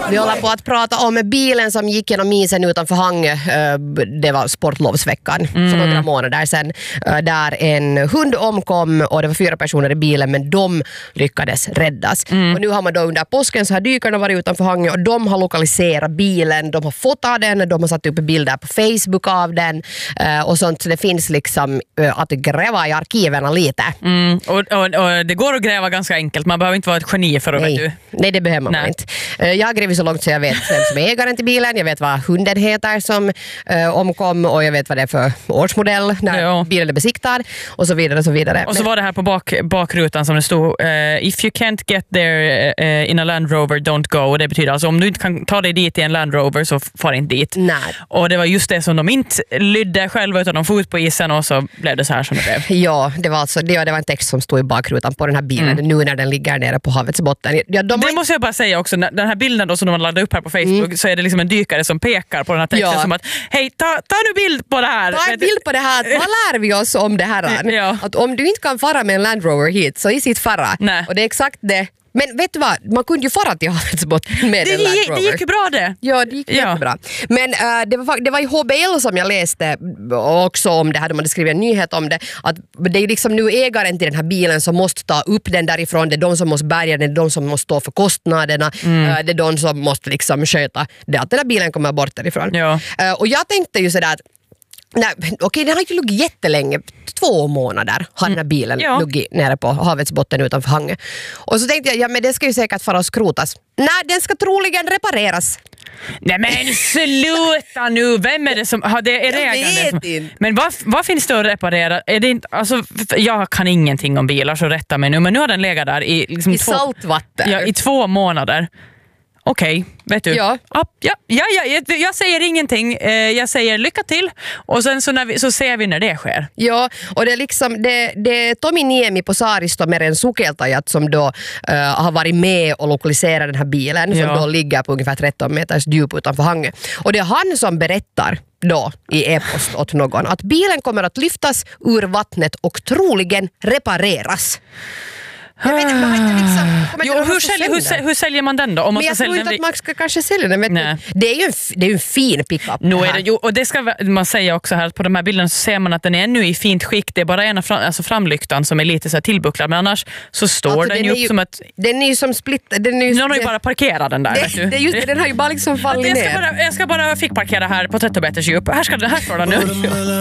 Vi håller på att prata om bilen som gick genom isen utanför Hangö. Det var sportlovsveckan för några månader sedan. Där en hund omkom och det var 4 personer i bilen, men de lyckades räddas. Och nu har man då under påsken så har dykarna varit utanför Hangö och de har lokaliserat bilen, de har fotat den, de har satt upp bilder på Facebook av den och sånt. Så det finns liksom att gräva i arkiven lite. Och det går att gräva ganska enkelt. Man behöver inte vara ett geni för att vet du. Nej, det behöver man inte. Jag gräver så långt så jag vet vem som är ägaren till bilen. Jag vet vad hunden heter som omkom och jag vet vad det är för årsmodell när bilen är besiktad och så vidare och så vidare. Och så var det här på bakrutan som det stod if you can't get there in a Land Rover, don't go. Och det betyder alltså om du inte kan ta dig dit i en Land Rover så far inte dit. Nej. Och det var just det som de inte lydde själva utan de får ut på isen och så blev det så här som det blev. Ja, det var alltså det var en text som stod i bakrutan på den här bilen nu när den ligger nere på havets botten. Ja, det måste jag bara säga också, den här bilden då som de laddade upp här på Facebook så är det liksom en dykare som pekar på den här texten som att hej, ta nu bild på det här. Ta en bild på det här. Vad lär vi oss om det här? Att om du inte kan fara med en Land Rover hit så är sitt fara. Nej. Och det är exakt det. Men vet du vad? Man kunde ju fara till havets botten med en Land Rover. Det gick ju bra det. Ja, det gick jättebra. Men det var i HBL som jag läste också om det här. De hade skrivit en nyhet om det. Att det är liksom nu ägaren till den här bilen som måste ta upp den därifrån. Det är de som måste bärga den. Det är de som måste stå för kostnaderna. Det är de som måste liksom sköta det. Att den här bilen kommer bort därifrån. Ja. Och jag tänkte ju sådär att okej, den har ju luggit jättelänge. 2 månader har den här bilen luggit nere på havets botten utanför Hangö. Och så tänkte jag, men det ska ju säkert fara och skrotas. Nej, den ska troligen repareras. Nej men sluta nu, vem är det som har det? Är jag vet inte. Men vad finns det att reparera? Är det inte, alltså, jag kan ingenting om bilar så rätta mig nu, men nu har den legat där i, liksom i saltvatten. Ja, i 2 månader. Okej, vet du. Ja. Jag säger ingenting. Jag säger lycka till. Och sen så ser vi när det sker. Ja, och det är liksom det är Tomi Niemi på Saaristo Meren Sukeltajat som då har varit med och lokaliserat den här bilen som då ligger på ungefär 13 meters djup utanför Hangö. Och det är han som berättar då i e-post åt någon att bilen kommer att lyftas ur vattnet och troligen repareras. Jag vet inte, hur säljer man den då? Om man men jag tror inte att man ska kanske sälja den. Det är ju en fin pickup. Och det ska man säga också här, på de här bilderna så ser man att den är ännu i fint skick. Det är bara en av framlyktan som är lite så här tillbucklad, men annars så står alltså, den ju upp som ett... Den är ju som split... Någon har ju bara parkerat den där. Det är just det, den har ju bara liksom fallit ner. Jag ska bara fick parkera här på 30 meters djup. Här står den nu.